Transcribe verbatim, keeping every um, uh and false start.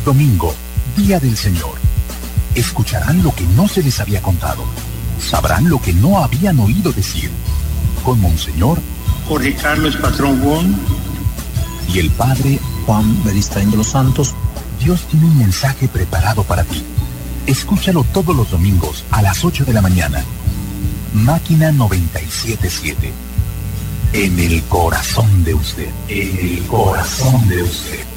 Domingo, Día del Señor. Escucharán lo que no se les había contado. Sabrán lo que no habían oído decir. Con Monseñor Jorge Carlos Patrón Wong y el Padre Juan Beristain de los Santos. Dios tiene un mensaje preparado para ti. Escúchalo todos los domingos a las ocho de la mañana. Máquina noventa y siete punto siete. En el corazón de usted. En el corazón de usted.